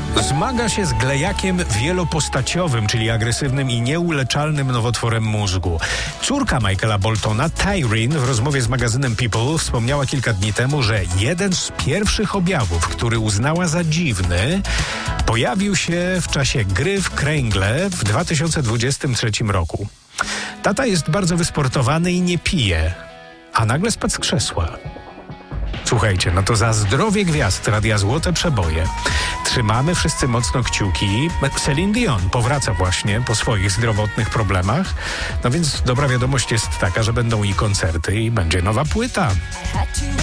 Zmaga się z glejakiem wielopostaciowym, czyli agresywnym i nieuleczalnym nowotworem mózgu. Córka Michaela Boltona, Tyreen, w rozmowie z magazynem People wspomniała kilka dni temu, że jeden z pierwszych objawów, który uznała za dziwny, pojawił się w czasie gry w kręgle w 2023 roku. Tata jest bardzo wysportowany i nie pije, a nagle spadł z krzesła. Słuchajcie, no to za zdrowie gwiazd Radia Złote Przeboje. Trzymamy wszyscy mocno kciuki. Celine Dion powraca właśnie po swoich zdrowotnych problemach. No więc dobra wiadomość jest taka, że będą i koncerty, i będzie nowa płyta.